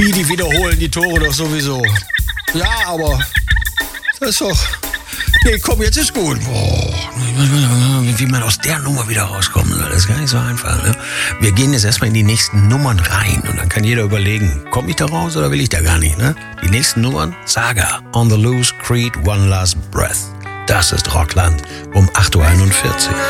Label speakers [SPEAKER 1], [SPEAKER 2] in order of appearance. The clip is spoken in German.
[SPEAKER 1] Wie, die wiederholen die Tore doch sowieso. Ja, aber das ist doch... Nee, komm, jetzt ist gut. Boah, wie man aus der Nummer wieder rauskommen soll, das ist gar nicht so einfach. Ne? Wir gehen jetzt erstmal in die nächsten Nummern rein und dann kann jeder überlegen, komme ich da raus oder will ich da gar nicht? Ne? Die nächsten Nummern, Saga, On the Loose, Creed, One Last Breath. Das ist Rockland um 8.41 Uhr.